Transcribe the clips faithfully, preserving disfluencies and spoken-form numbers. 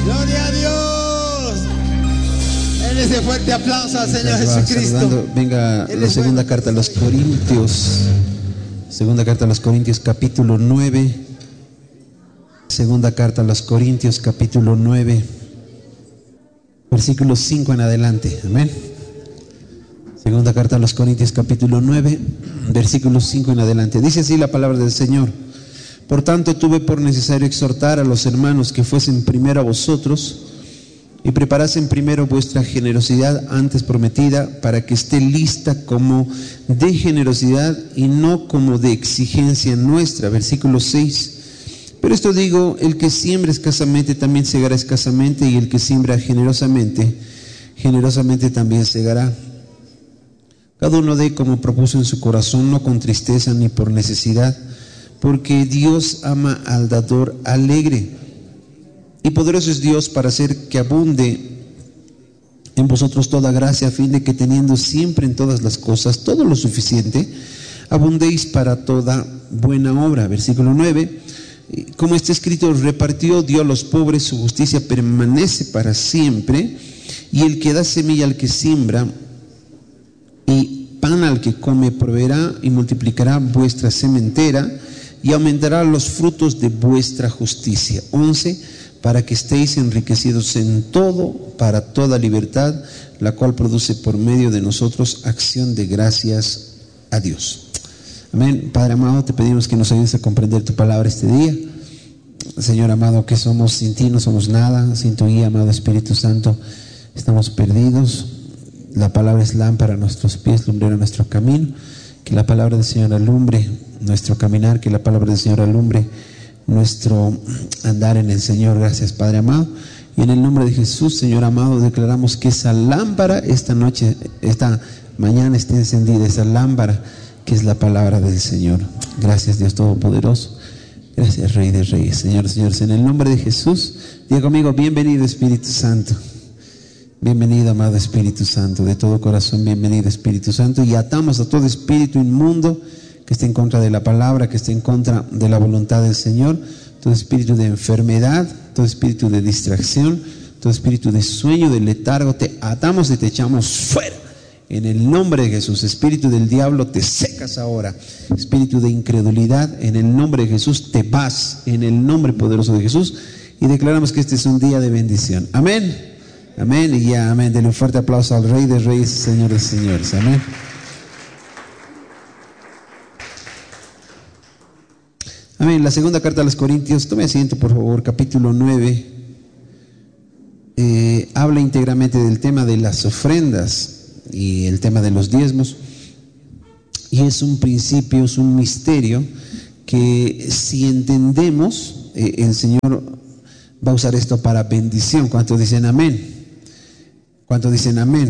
Gloria a Dios. En ese fuerte aplauso al Señor Jesucristo. Saludando. Venga la segunda carta a los Corintios. Segunda carta a los Corintios, capítulo nueve. Segunda carta a los Corintios, capítulo nueve, versículo cinco en adelante. Amén. Segunda carta a los Corintios, capítulo nueve, versículo cinco en adelante. Dice así la palabra del Señor: por tanto tuve por necesario exhortar a los hermanos que fuesen primero a vosotros y preparasen primero vuestra generosidad antes prometida, para que esté lista como de generosidad y no como de exigencia nuestra. Versículo seis. Pero esto digo: el que siembra escasamente también segará escasamente, y el que siembra generosamente, generosamente también segará. Cada uno dé como propuso en su corazón, no con tristeza ni por necesidad, porque Dios ama al dador alegre. Y poderoso es Dios para hacer que abunde en vosotros toda gracia, a fin de que, teniendo siempre en todas las cosas todo lo suficiente, abundéis para toda buena obra. Versículo nueve. Como está escrito: repartió, dio a los pobres, su justicia permanece para siempre. Y el que da semilla al que siembra y pan al que come proveerá y multiplicará vuestra sementera y aumentará los frutos de vuestra justicia. once. Para que estéis enriquecidos en todo, para toda libertad, la cual produce por medio de nosotros acción de gracias a Dios. Amén. Padre amado, te pedimos que nos ayudes a comprender tu palabra este día. Señor amado, que somos sin ti, no somos nada. Sin tu guía, amado Espíritu Santo, estamos perdidos. La palabra es lámpara a nuestros pies, lumbrera a nuestro camino. Que la palabra del Señor alumbre nuestro caminar, que la palabra del Señor alumbre nuestro andar en el Señor. Gracias, Padre amado. Y en el nombre de Jesús, Señor amado, declaramos que esa lámpara esta noche, esta mañana, esté encendida, esa lámpara que es la palabra del Señor. Gracias, Dios Todopoderoso. Gracias, Rey de Reyes. Señor, señores, en el nombre de Jesús, diga conmigo: bienvenido, Espíritu Santo. Bienvenido, amado Espíritu Santo. De todo corazón, bienvenido, Espíritu Santo. Y atamos a todo espíritu inmundo que esté en contra de la palabra, que esté en contra de la voluntad del Señor. Todo espíritu de enfermedad, todo espíritu de distracción, todo espíritu de sueño, de letargo, te atamos y te echamos fuera. En el nombre de Jesús. Espíritu del diablo, te secas ahora. Espíritu de incredulidad, en el nombre de Jesús te vas, en el nombre poderoso de Jesús. Y declaramos que este es un día de bendición. Amén, amén y ya amén. Denle un fuerte aplauso al Rey de Reyes, Señor de Señores. Amén. Amén. La segunda carta a los Corintios, tome asiento por favor, capítulo nueve. eh, Habla íntegramente del tema de las ofrendas y el tema de los diezmos, y es un principio, es un misterio que, si entendemos, eh, el Señor va a usar esto para bendición. ¿Cuántos dicen amén? ¿Cuántos dicen amén?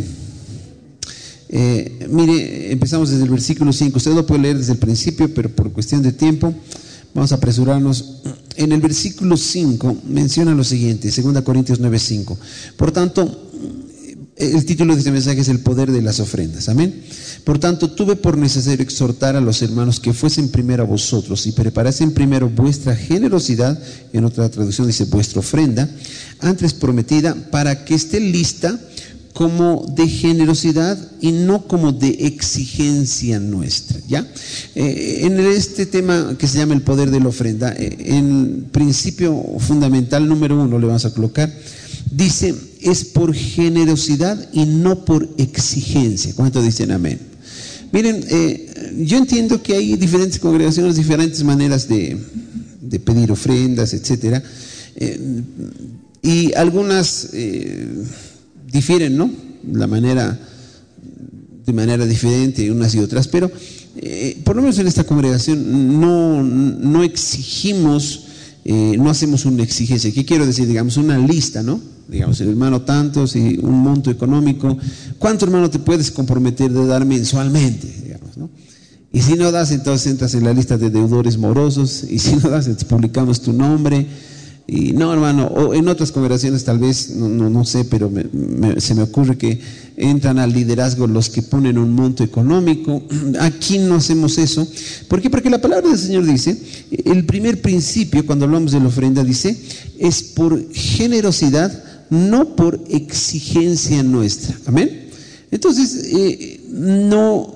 Eh, mire, empezamos desde el versículo cinco. Usted lo puede leer desde el principio, pero por cuestión de tiempo vamos a apresurarnos. En el versículo cinco menciona lo siguiente, segunda Corintios nueve cinco. Por tanto, el título de este mensaje es el poder de las ofrendas. Amén. Por tanto, tuve por necesario exhortar a los hermanos que fuesen primero a vosotros y preparasen primero vuestra generosidad, en otra traducción dice vuestra ofrenda, antes prometida, para que esté lista como de generosidad y no como de exigencia nuestra. ¿Ya? Eh, en este tema que se llama el poder de la ofrenda, eh, en principio fundamental número uno le vamos a colocar, dice: es por generosidad y no por exigencia. ¿Cuántos dicen amén? Miren, eh, yo entiendo que hay diferentes congregaciones, diferentes maneras de, de pedir ofrendas, etcétera, eh, y algunas eh, difieren, ¿no? La manera, de manera diferente unas y otras, pero eh, por lo menos en esta congregación no, no exigimos, eh, no hacemos una exigencia. ¿Qué quiero decir? Digamos una lista, ¿no? Digamos, el hermano tantos y un monto económico. ¿Cuánto, hermano, te puedes comprometer de dar mensualmente? Digamos, ¿no? Y si no das, entonces entras en la lista de deudores morosos. Y si no das, entonces publicamos tu nombre. Y no, hermano, o en otras congregaciones tal vez, no, no, no sé, pero me, me, se me ocurre que entran al liderazgo los que ponen un monto económico. Aquí no hacemos eso. ¿Por qué? Porque la palabra del Señor dice, el primer principio cuando hablamos de la ofrenda dice, es por generosidad, no por exigencia nuestra. Amén. Entonces, eh, no,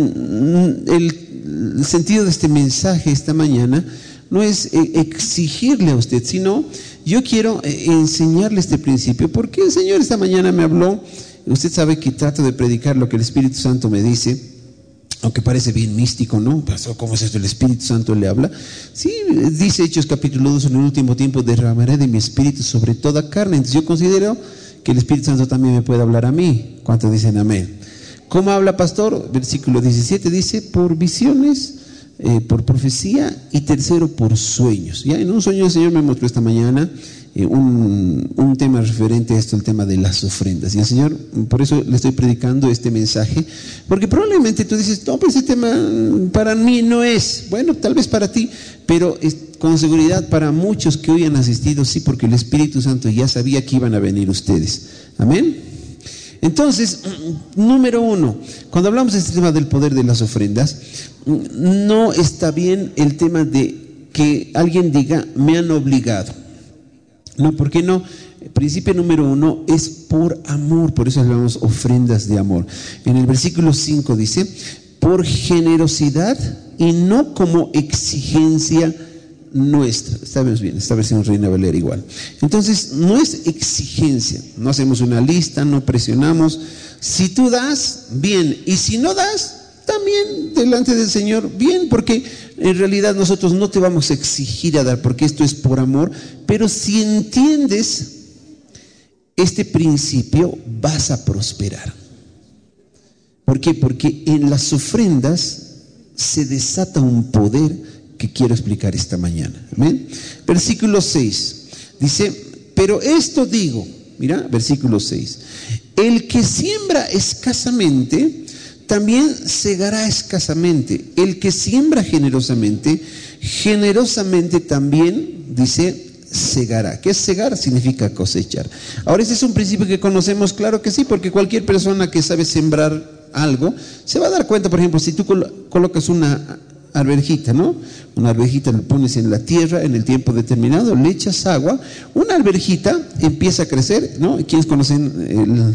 el, el sentido de este mensaje esta mañana no es exigirle a usted, sino yo quiero enseñarle este principio, porque el Señor esta mañana me habló. Usted sabe que trato de predicar lo que el Espíritu Santo me dice, aunque parece bien místico, ¿no? ¿Cómo es esto? El Espíritu Santo le habla. Sí, dice Hechos capítulo dos, en el último tiempo derramaré de mi Espíritu sobre toda carne. Entonces yo considero que el Espíritu Santo también me puede hablar a mí. ¿Cuántos dicen amén? ¿Cómo habla, pastor? Versículo diecisiete dice, por visiones, Eh, por profecía, y tercero por sueños. Ya en un sueño el Señor me mostró esta mañana eh, un, un tema referente a esto, el tema de las ofrendas. Y el Señor, por eso le estoy predicando este mensaje, porque probablemente tú dices, no, pues ese tema para mí no es. Bueno, tal vez para ti, pero es, con seguridad para muchos que hoy han asistido, sí, porque el Espíritu Santo ya sabía que iban a venir ustedes. Amén. Entonces, número uno, cuando hablamos de este tema del poder de las ofrendas, no está bien el tema de que alguien diga, me han obligado. No, ¿por qué no? El principio número uno es por amor, por eso hablamos ofrendas de amor. En el versículo cinco dice, por generosidad y no como exigencia nuestra. Estamos bien, esta versión Reina Valera igual. Entonces, no es exigencia, no hacemos una lista, no presionamos. Si tú das, bien, y si no das, también delante del Señor, bien, porque en realidad nosotros no te vamos a exigir a dar, porque esto es por amor. Pero si entiendes este principio, vas a prosperar. ¿Por qué? Porque en las ofrendas se desata un poder que quiero explicar esta mañana. Amén. Versículo seis dice, pero esto digo, mira, versículo seis, el que siembra escasamente también segará escasamente, el que siembra generosamente, generosamente también, dice, segará. ¿Qué es segar? Significa cosechar. Ahora, ese es un principio que conocemos, claro que sí, porque cualquier persona que sabe sembrar algo se va a dar cuenta. Por ejemplo, si tú col- colocas una alberjita, ¿no? Una alberjita la pones en la tierra en el tiempo determinado, le echas agua, una alberjita empieza a crecer, ¿no? ¿Quiénes conocen el,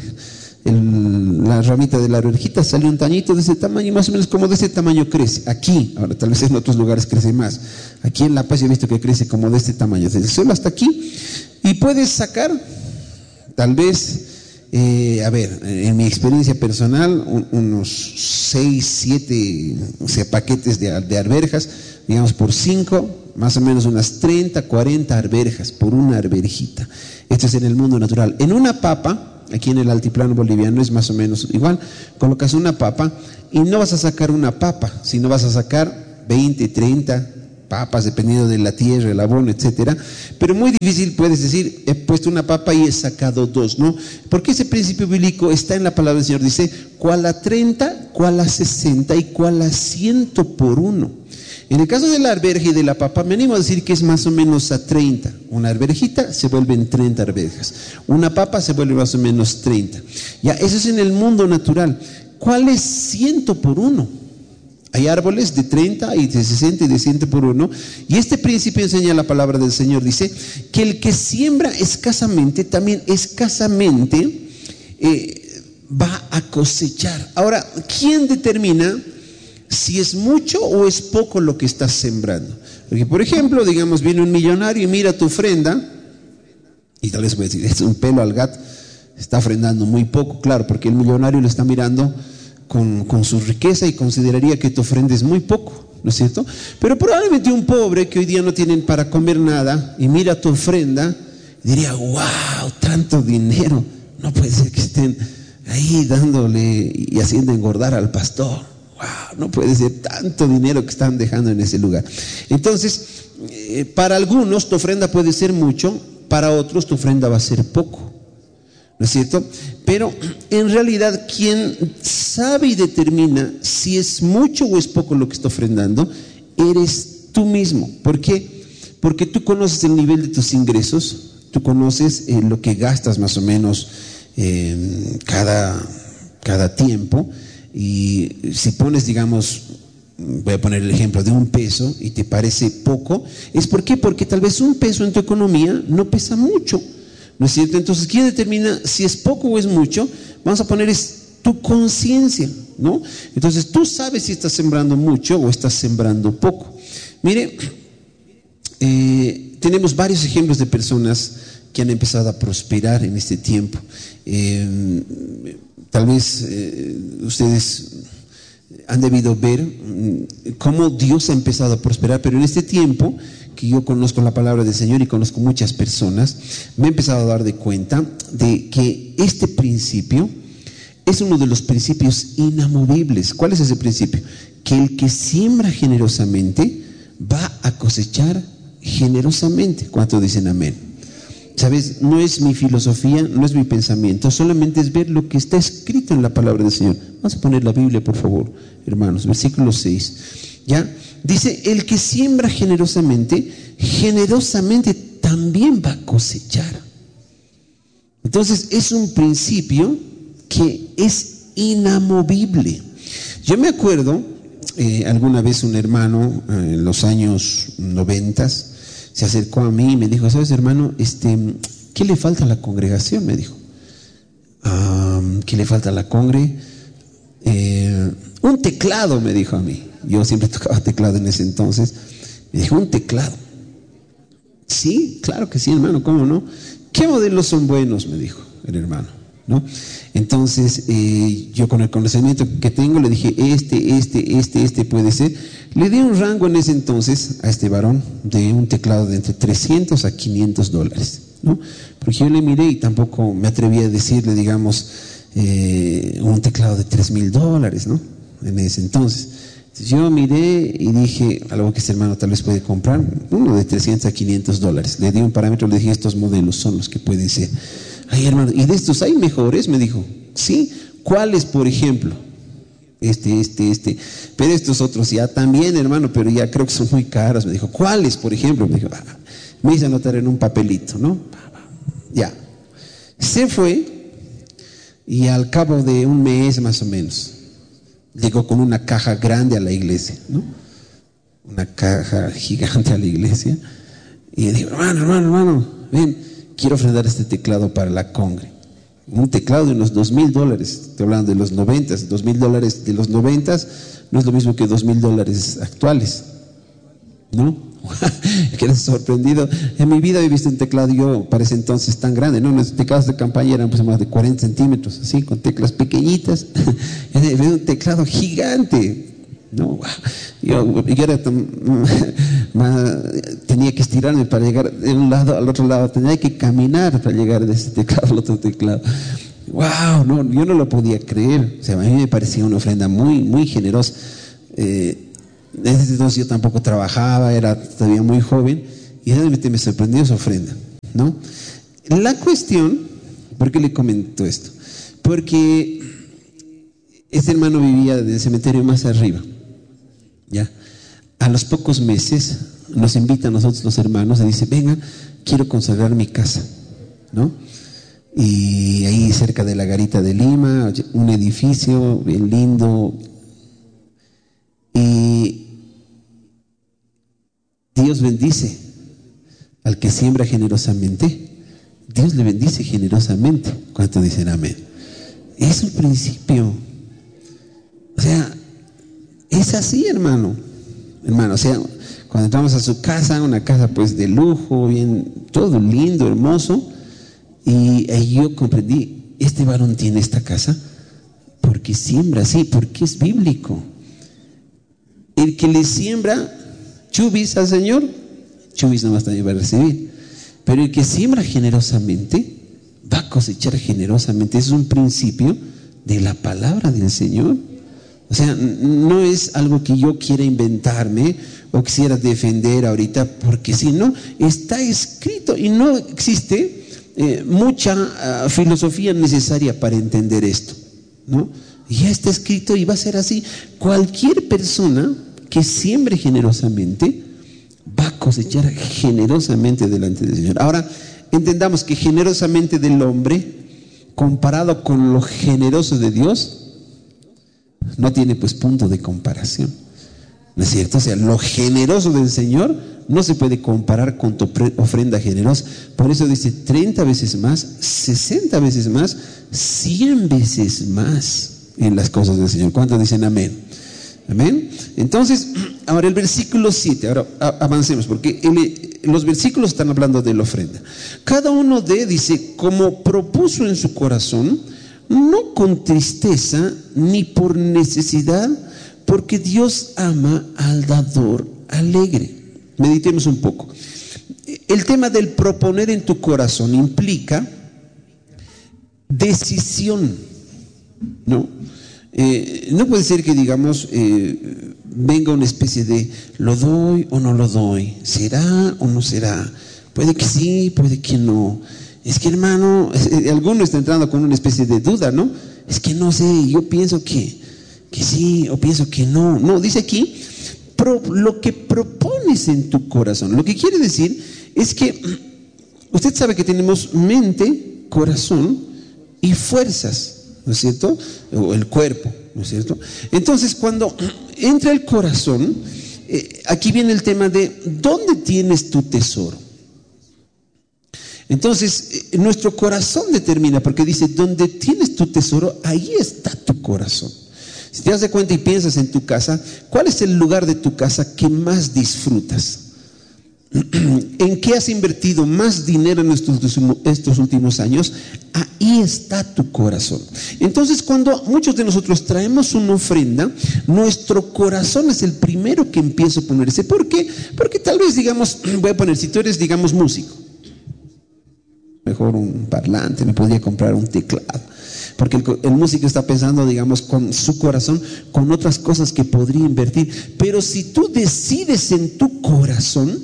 el, la ramita de la alberjita? Sale un tañito de ese tamaño, más o menos como de ese tamaño crece. Aquí, ahora tal vez en otros lugares crece más. Aquí en La Paz he visto que crece como de este tamaño, desde solo hasta aquí. Y puedes sacar, tal vez, Eh, a ver, en mi experiencia personal, un, unos seis, siete, o sea, paquetes de, de arvejas, digamos por cinco, más o menos unas treinta, cuarenta arvejas por una arvejita. Esto es en el mundo natural. En una papa, aquí en el altiplano boliviano es más o menos igual, colocas una papa y no vas a sacar una papa, sino vas a sacar veinte, treinta papas, dependiendo de la tierra, el abono, etcétera. Pero muy difícil puedes decir, he puesto una papa y he sacado dos, ¿no? Porque ese principio bíblico está en la palabra del Señor. Dice, cuál a treinta, cuál a sesenta y cuál a ciento por uno. En el caso de la arveja y de la papa, me animo a decir que es más o menos a treinta. Una arvejita se vuelven treinta arvejas. Una papa se vuelve más o menos treinta. Ya, eso es en el mundo natural. ¿Cuál es ciento por uno? Hay árboles de treinta y de sesenta y de cien por uno. Y este principio enseña la palabra del Señor. Dice que el que siembra escasamente, también escasamente eh, va a cosechar. Ahora, ¿quién determina si es mucho o es poco lo que estás sembrando? Porque, por ejemplo, digamos, viene un millonario y mira tu ofrenda, y tal vez voy a decir, es un pelo al gato, está ofrendando muy poco, claro, porque el millonario lo está mirando Con, con su riqueza y consideraría que tu ofrenda es muy poco, ¿no es cierto? Pero probablemente un pobre que hoy día no tienen para comer nada y mira tu ofrenda, diría, wow, tanto dinero, no puede ser que estén ahí dándole y haciendo engordar al pastor, wow, no puede ser tanto dinero que están dejando en ese lugar. Entonces, eh, para algunos tu ofrenda puede ser mucho, para otros tu ofrenda va a ser poco, ¿no es cierto? Pero en realidad quien sabe y determina si es mucho o es poco lo que está ofrendando, eres tú mismo. ¿Por qué? Porque tú conoces el nivel de tus ingresos, tú conoces eh, lo que gastas más o menos eh, cada, cada tiempo, y si pones, digamos, voy a poner el ejemplo de un peso y te parece poco, ¿es por qué? Porque tal vez un peso en tu economía no pesa mucho, ¿no es cierto? Entonces, ¿quién determina si es poco o es mucho? Vamos a poner es tu conciencia, ¿no? Entonces, tú sabes si estás sembrando mucho o estás sembrando poco. Mire, eh, tenemos varios ejemplos de personas que han empezado a prosperar en este tiempo. Eh, tal vez eh, ustedes han debido ver cómo Dios ha empezado a prosperar, pero en este tiempo que yo conozco la palabra del Señor y conozco muchas personas, me he empezado a dar de cuenta de que este principio es uno de los principios inamovibles. ¿Cuál es ese principio? Que el que siembra generosamente va a cosechar generosamente. ¿Cuántos dicen amén? ¿Sabes? No es mi filosofía, no es mi pensamiento, solamente es ver lo que está escrito en la palabra del Señor. Vamos a poner la Biblia, por favor, hermanos, versículo seis. ¿Ya? Dice, el que siembra generosamente, generosamente también va a cosechar. Entonces, es un principio que es inamovible. Yo me acuerdo, eh, alguna vez un hermano, eh, en los años noventas, se acercó a mí y me dijo, ¿sabes, hermano? Este, ¿qué le falta a la congregación? Me dijo. Ah, ¿qué le falta a la congre? Eh, un teclado, me dijo a mí. Yo siempre tocaba teclado en ese entonces. Me dijo, un teclado. Sí, claro que sí, hermano, ¿cómo no? ¿Qué modelos son buenos? Me dijo el hermano, ¿no? Entonces, eh, yo con el conocimiento que tengo le dije, este, este, este, este puede ser. Le di un rango en ese entonces a este varón de un teclado de entre trescientos a quinientos dólares, ¿no? Porque yo le miré y tampoco me atreví a decirle, digamos, eh, un teclado de tres mil dólares, ¿no? En ese entonces. Entonces yo miré y dije, algo que este hermano tal vez puede comprar, uno de trescientos a quinientos dólares. Le di un parámetro, le dije, estos modelos son los que pueden ser. Ay, hermano, ¿y de estos hay mejores? Me dijo. Sí, ¿cuáles, por ejemplo? Este, este, este. Pero estos otros ya también, hermano, pero ya creo que son muy caros. Me dijo, ¿cuáles, por ejemplo? Me dijo, ah, me hice anotar en un papelito, ¿no? Ya. Se fue y al cabo de un mes más o menos, llegó con una caja grande a la iglesia, ¿no? Una caja gigante a la iglesia. Y dijo, hermano, hermano, hermano, ven, quiero ofrendar este teclado para la congre. Un teclado de unos dos mil dólares, estoy hablando de los noventas, dos mil dólares de los noventas no es lo mismo que dos mil dólares actuales, ¿no? Quedé sorprendido. En mi vida he visto un teclado yo para ese entonces tan grande, ¿no? Los teclados de campaña eran pues más de cuarenta centímetros, así, con teclas pequeñitas. He visto un teclado gigante. No, yo, yo era tan, tenía que estirarme para llegar de un lado al otro lado, tenía que caminar para llegar de ese teclado al otro teclado. Wow, no, yo no lo podía creer. O sea, a mí me parecía una ofrenda muy, muy generosa. Eh, desde entonces yo tampoco trabajaba, era todavía muy joven, y realmente me sorprendió esa ofrenda, ¿no? La cuestión, ¿por qué le comento esto? Porque este hermano vivía en el cementerio más arriba. Ya, a los pocos meses nos invita a nosotros los hermanos y dice, vengan, quiero consagrar mi casa, ¿no? Y ahí cerca de la Garita de Lima, un edificio bien lindo. Y Dios bendice al que siembra generosamente. Dios le bendice generosamente. ¿Cuántos dicen amén? Es un principio. O sea, es así, hermano. Hermano, o sea, cuando entramos a su casa, una casa pues de lujo, bien, todo lindo, hermoso, y ahí yo comprendí, este varón tiene esta casa porque siembra así, porque es bíblico. El que le siembra chubis al Señor, chubis nomás también va a recibir. Pero el que siembra generosamente, va a cosechar generosamente. Es un principio de la palabra del Señor. O sea, no es algo que yo quiera inventarme o quisiera defender ahorita, porque si no, está escrito y no existe eh, mucha uh, filosofía necesaria para entender esto, ¿no? Ya está escrito y va a ser así. Cualquier persona que siembre generosamente va a cosechar generosamente delante del Señor. Ahora, entendamos que generosamente del hombre, comparado con lo generoso de Dios, no tiene pues punto de comparación, ¿no es cierto? O sea, lo generoso del Señor no se puede comparar con tu ofrenda generosa. Por eso dice treinta veces más, sesenta veces más, cien veces más en las cosas del Señor. ¿Cuántos dicen amén? Amén. Entonces, ahora el versículo siete, ahora avancemos, porque el, los versículos están hablando de la ofrenda. Cada uno de, dice, como propuso en su corazón, no con tristeza ni por necesidad, porque Dios ama al dador alegre. Meditemos un poco. El tema del proponer en tu corazón implica decisión, ¿no? Eh, no puede ser que digamos eh, venga una especie de lo doy o no lo doy, será o no será, puede que sí, puede que no. Es que hermano, eh, alguno está entrando con una especie de duda, ¿no? Es que no sé, yo pienso que, que sí o pienso que no. No, dice aquí, pro, lo que propones en tu corazón. Lo que quiere decir es que usted sabe que tenemos mente, corazón y fuerzas, ¿no es cierto? O el cuerpo, ¿no es cierto? Entonces, cuando entra el corazón, eh, aquí viene el tema de ¿dónde tienes tu tesoro? Entonces, eh, nuestro corazón determina, porque dice, donde tienes tu tesoro, ahí está tu corazón. Si te das de cuenta y piensas en tu casa, ¿cuál es el lugar de tu casa que más disfrutas? ¿En qué has invertido más dinero en estos, estos últimos años? Ahí está tu corazón. Entonces, cuando muchos de nosotros traemos una ofrenda, nuestro corazón es el primero que empieza a ponerse. ¿Por qué? Porque tal vez, digamos, voy a poner, si tú eres, digamos, músico, mejor un parlante, me podría comprar un teclado, porque el, el músico está pensando, digamos, con su corazón, con otras cosas que podría invertir. Pero si tú decides en tu corazón,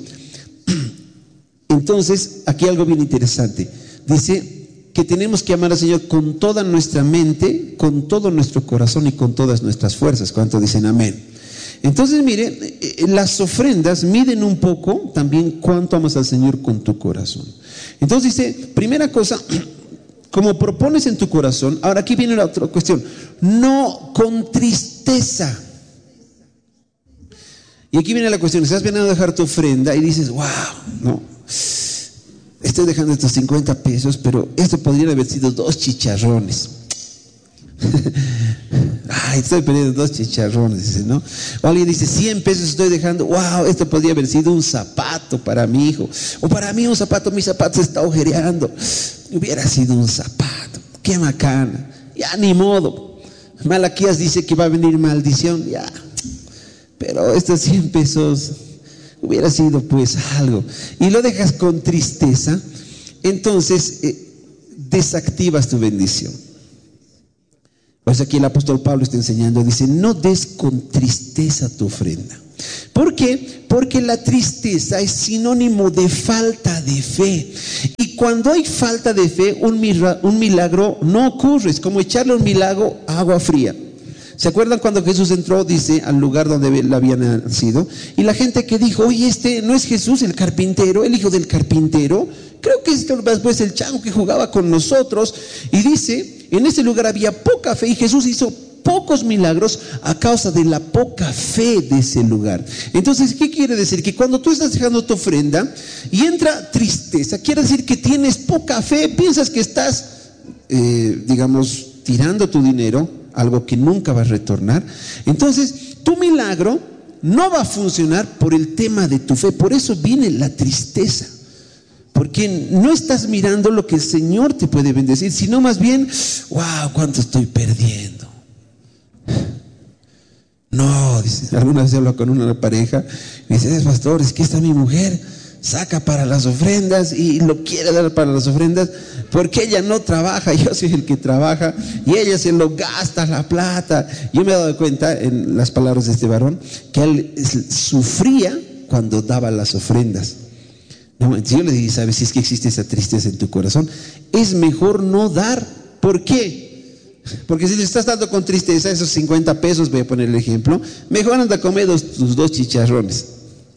entonces aquí algo bien interesante, dice que tenemos que amar al Señor con toda nuestra mente, con todo nuestro corazón y con todas nuestras fuerzas. ¿Cuántos dicen amén? Entonces mire, las ofrendas miden un poco también cuánto amas al Señor con tu corazón. Entonces dice, primera cosa, como propones en tu corazón. Ahora aquí viene la otra cuestión, no con tristeza. Y aquí viene la cuestión, estás veniendo a dejar tu ofrenda y dices, wow, no, estoy dejando estos cincuenta pesos, pero esto podría haber sido dos chicharrones. Ay, estoy perdiendo dos chicharrones, dice, ¿no? O alguien dice, cien pesos estoy dejando, wow, esto podría haber sido un zapato para mi hijo. O para mí un zapato, mi zapato se está agujereando. Hubiera sido un zapato, qué macana. Ya ni modo. Malaquías dice que va a venir maldición, ya. Pero estos cien pesos hubiera sido pues algo. Y lo dejas con tristeza, entonces eh, desactivas tu bendición. Pues aquí el apóstol Pablo está enseñando, dice, no des con tristeza tu ofrenda. ¿Por qué? Porque la tristeza es sinónimo de falta de fe. Y cuando hay falta de fe, un milagro, un milagro no ocurre. Es como echarle un milagro a agua fría. ¿Se acuerdan cuando Jesús entró, dice, al lugar donde él había nacido? Y la gente que dijo, oye, este no es Jesús el carpintero, el hijo del carpintero. Creo que es pues el chango que jugaba con nosotros. Y dice, en ese lugar había poca fe y Jesús hizo pocos milagros a causa de la poca fe de ese lugar. Entonces, ¿qué quiere decir? Que cuando tú estás dejando tu ofrenda y entra tristeza, quiere decir que tienes poca fe, piensas que estás, eh, digamos, tirando tu dinero, algo que nunca va a retornar. Entonces, tu milagro no va a funcionar por el tema de tu fe. Por eso viene la tristeza. Porque no estás mirando lo que el Señor te puede bendecir, sino más bien, wow, cuánto estoy perdiendo. No, dice, alguna vez hablo con una pareja, me dice, es pastor, es que está mi mujer, saca para las ofrendas y lo quiere dar para las ofrendas, porque ella no trabaja, yo soy el que trabaja, y ella se lo gasta la plata. Yo me he dado cuenta en las palabras de este varón, que él sufría cuando daba las ofrendas. No, yo le dije, ¿sabes? Si es que existe esa tristeza en tu corazón, es mejor no dar. ¿Por qué? Porque si le estás dando con tristeza esos cincuenta pesos, voy a poner el ejemplo, mejor anda a comer dos, tus dos chicharrones.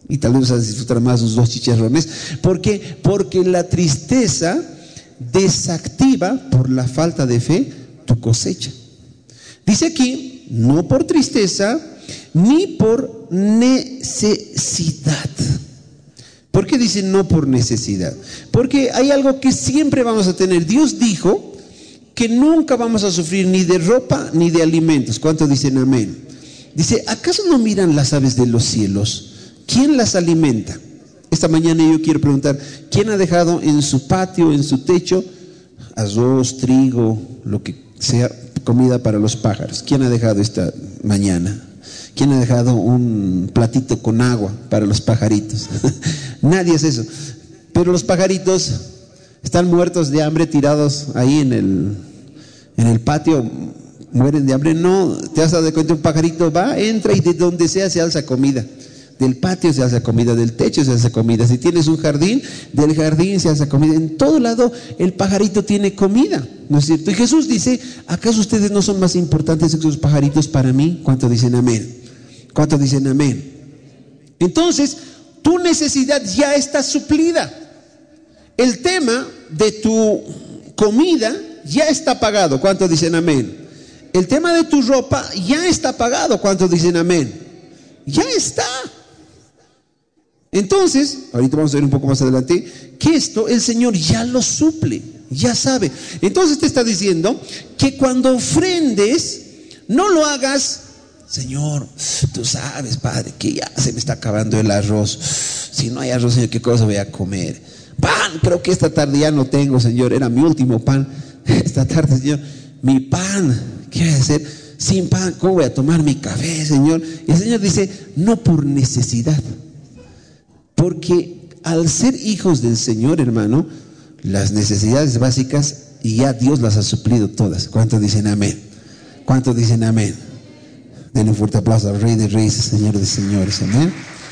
Y tal vez vas a disfrutar más los dos chicharrones. ¿Por qué? Porque la tristeza desactiva por la falta de fe tu cosecha. Dice aquí, no por tristeza ni por necesidad. ¿Por qué dice no por necesidad? Porque hay algo que siempre vamos a tener. Dios dijo que nunca vamos a sufrir ni de ropa ni de alimentos. ¿Cuántos dicen amén? Dice, ¿acaso no miran las aves de los cielos? ¿Quién las alimenta? Esta mañana yo quiero preguntar, ¿quién ha dejado en su patio, en su techo, arroz, trigo, lo que sea, comida para los pájaros? ¿Quién ha dejado esta mañana? ¿Quién ha dejado un platito con agua para los pajaritos? Nadie hace eso. Pero los pajaritos están muertos de hambre, tirados ahí en el, en el patio, mueren de hambre. No, te has dado cuenta, un pajarito va, entra y de donde sea se alza comida. Del patio se alza comida, del techo se alza comida. Si tienes un jardín, del jardín se alza comida. En todo lado el pajarito tiene comida, ¿no es cierto? Y Jesús dice, ¿acaso ustedes no son más importantes que esos pajaritos para mí? ¿Cuántos dicen amén? ¿Cuántos dicen amén? Entonces, tu necesidad ya está suplida. El tema de tu comida ya está pagado. ¿Cuántos dicen amén? El tema de tu ropa ya está pagado. ¿Cuántos dicen amén? Ya está. Entonces, ahorita vamos a ver un poco más adelante, que esto el Señor ya lo suple, ya sabe. Entonces te está diciendo que cuando ofrendes, no lo hagas, Señor, tú sabes, Padre, que ya se me está acabando el arroz. Si no hay arroz, Señor, ¿qué cosa voy a comer? Pan, creo que esta tarde ya no tengo, Señor, era mi último pan. Esta tarde, Señor, mi pan, ¿qué voy a hacer? Sin pan, ¿cómo voy a tomar mi café, Señor? Y el Señor dice, no por necesidad. Porque al ser hijos del Señor, hermano, las necesidades básicas y ya Dios las ha suplido todas. ¿Cuántos dicen amén? ¿Cuántos dicen amén? Denle un fuerte aplauso al Rey de Reyes, Señor de Señores. Amén.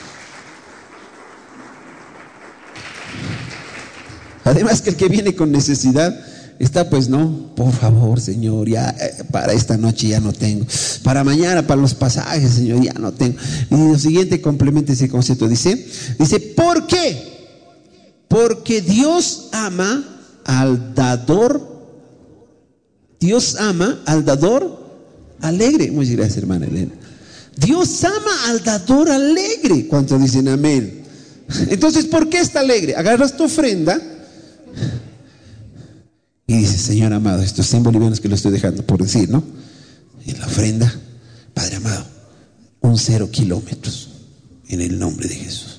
Además que el que viene con necesidad está pues no, por favor, Señor, ya eh, para esta noche ya no tengo, para mañana, para los pasajes, Señor, ya no tengo. Y lo siguiente complementa ese concepto, dice, dice, ¿por qué? Porque Dios ama al dador, Dios ama al dador alegre. Muchas gracias, hermana Elena. Dios ama al dador alegre. ¿Cuántos dicen amén? Entonces, ¿por qué está alegre? Agarras tu ofrenda y dices, Señor amado, estos cien bolivianos que lo estoy dejando, por decir, ¿no? En la ofrenda, Padre amado, un cero kilómetros en el nombre de Jesús.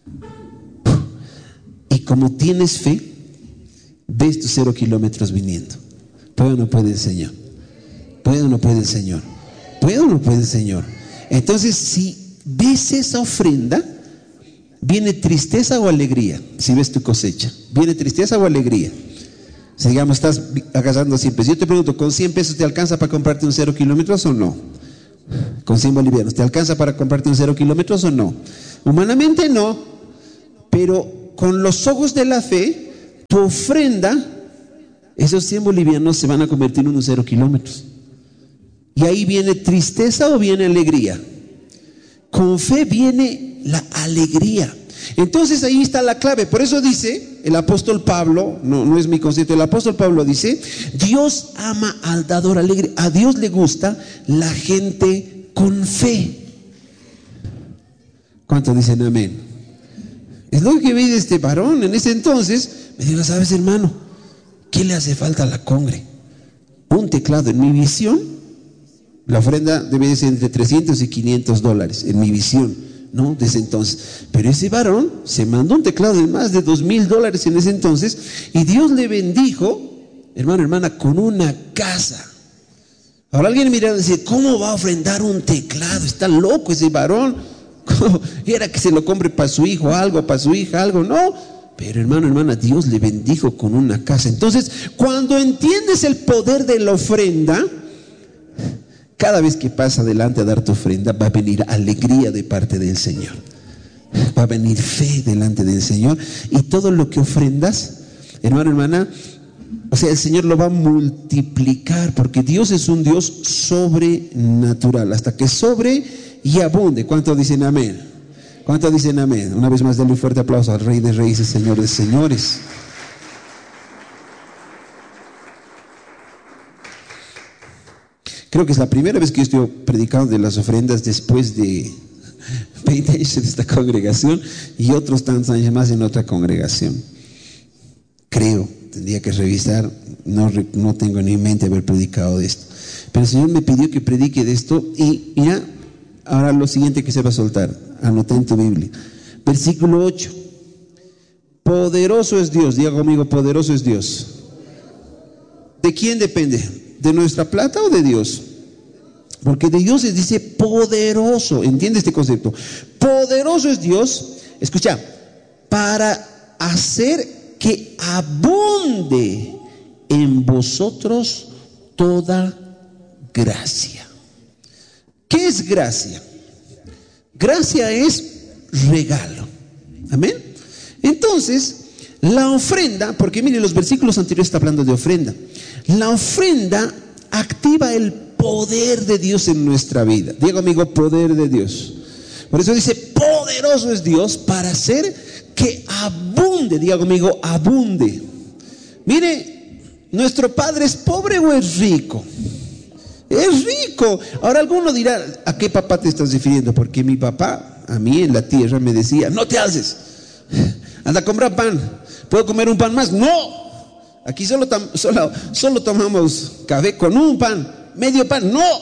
Y como tienes fe, ves tus cero kilómetros viniendo. ¿Puede o no puede el Señor? ¿Puede o no puede el Señor? ¿Puede o no puede el Señor? Entonces, si ves esa ofrenda, ¿viene tristeza o alegría? Si ves tu cosecha, ¿viene tristeza o alegría? Si digamos, estás agarrando cien pesos. Yo te pregunto, ¿con cien pesos te alcanza para comprarte un cero kilómetros o no? Con cien bolivianos, ¿te alcanza para comprarte un cero kilómetros o no? Humanamente no, pero con los ojos de la fe, tu ofrenda, esos cien bolivianos se van a convertir en unos cero kilómetros. Y ahí viene tristeza o viene alegría. Con fe viene la alegría. Entonces ahí está la clave. Por eso dice el apóstol Pablo, no, no es mi concepto, el apóstol Pablo dice, Dios ama al dador alegre. A Dios le gusta la gente con fe. ¿Cuántos dicen amén? Es lo que vi de este varón. En ese entonces me dijo, ¿sabes, hermano? ¿Qué le hace falta a la congre? Un teclado. En mi visión, la ofrenda debe ser entre trescientos y quinientos dólares, en mi visión, ¿no? Desde entonces. Pero ese varón se mandó un teclado de más de dos mil dólares en ese entonces, y Dios le bendijo, hermano, hermana, con una casa. Ahora alguien mira y dice, ¿cómo va a ofrendar un teclado? Está loco ese varón. Era que se lo compre para su hijo algo, para su hija algo. No, pero hermano, hermana, Dios le bendijo con una casa. Entonces, cuando entiendes el poder de la ofrenda, cada vez que pasa adelante a dar tu ofrenda, va a venir alegría de parte del Señor. Va a venir fe delante del Señor. Y todo lo que ofrendas, hermano, hermana, o sea, el Señor lo va a multiplicar, porque Dios es un Dios sobrenatural, hasta que sobre y abunde. ¿Cuántos dicen amén? ¿Cuántos dicen amén? Una vez más, denle un fuerte aplauso al Rey de Reyes y Señor de Señores. Creo que es la primera vez que yo estoy predicando de las ofrendas después de veinte años en esta congregación y otros tantos años más en otra congregación. Creo, tendría que revisar, no, no tengo en mi mente haber predicado de esto. Pero el Señor me pidió que predique de esto y mira, ahora lo siguiente que se va a soltar, anoté en tu Biblia. Versículo ocho. Poderoso es Dios, diga conmigo, poderoso es Dios. ¿De quién depende? ¿De nuestra plata o de Dios? Porque de Dios se dice poderoso. ¿Entiende este concepto? Poderoso es Dios, escucha, para hacer que abunde en vosotros toda gracia. ¿Qué es gracia? Gracia es regalo. Amén. Entonces, la ofrenda, porque mire, los versículos anteriores está hablando de ofrenda. La ofrenda activa el poder de Dios en nuestra vida. Diga amigo, poder de Dios. Por eso dice, poderoso es Dios para hacer que abunde. Diga conmigo, abunde. Mire, ¿nuestro padre es pobre o es rico? Es rico. Ahora alguno dirá, ¿a qué papá te estás refiriendo? Porque mi papá, a mí en la tierra me decía, no te haces, anda a comprar pan. ¿Puedo comer un pan más? No. Aquí solo, solo, solo tomamos café con un pan, medio pan, no.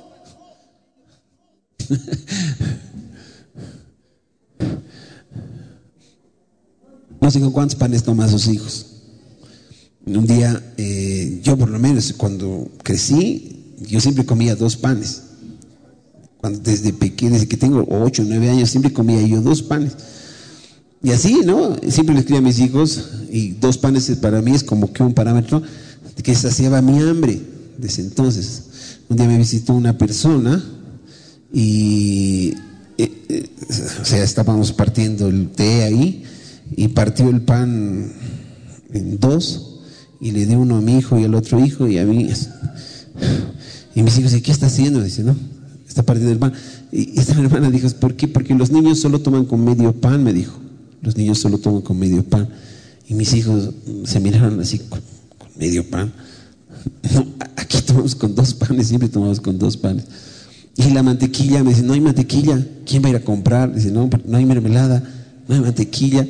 No sé con cuántos panes toman sus hijos. Un día, eh, yo por lo menos cuando crecí, yo siempre comía dos panes. Cuando, desde pequeño, desde que tengo ocho o nueve años, siempre comía yo dos panes. Y así, ¿no? Siempre les escribí a mis hijos, y dos panes para mí es como que un parámetro de que saciaba mi hambre. Desde entonces, un día me visitó una persona y, eh, eh, o sea, estábamos partiendo el té ahí y partió el pan en dos y le dio uno a mi hijo y al otro hijo y a mí. Y mis hijos dicen, ¿qué está haciendo? Dice, no, está partiendo el pan. Y esta hermana dijo, ¿por qué? Porque los niños solo toman con medio pan, me dijo. Los niños solo toman con medio pan. Y mis hijos se miraron así, con, con medio pan. No, aquí tomamos con dos panes, siempre tomamos con dos panes. Y la mantequilla, me dice, no hay mantequilla, ¿quién va a ir a comprar? Dice, no, no hay mermelada, no hay mantequilla.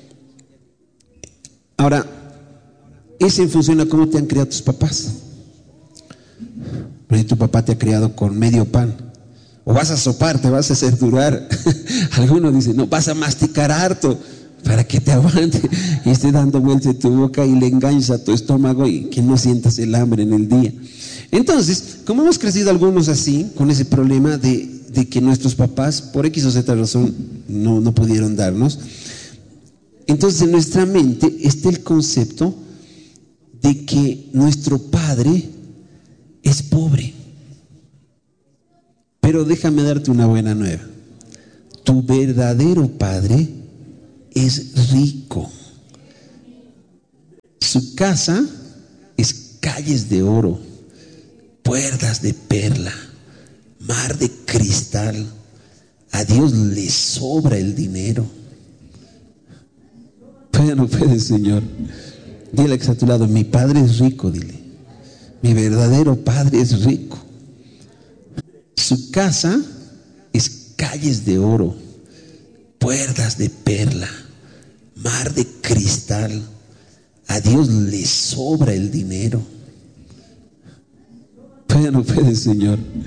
Ahora, es en función a cómo te han criado tus papás. Pero si tu papá te ha criado con medio pan, o vas a sopar, te vas a hacer durar. Algunos dicen, no, vas a masticar harto para que te aguante y esté dando vueltas en tu boca y le enganches a tu estómago y que no sientas el hambre en el día. Entonces, como hemos crecido algunos así, con ese problema de, de que nuestros papás, por X o Z razón, no, no pudieron darnos, entonces en nuestra mente está el concepto de que nuestro padre es pobre. Pero déjame darte una buena nueva. Tu verdadero padre es rico. Su casa es calles de oro, puertas de perla, mar de cristal. A Dios le sobra el dinero. Puede o no puede, Señor. Dile que está a tu lado, mi padre es rico, dile. Mi verdadero padre es rico. Su casa es calles de oro, puertas de perla, mar de cristal. A Dios le sobra el dinero. Puede o no puede, Señor.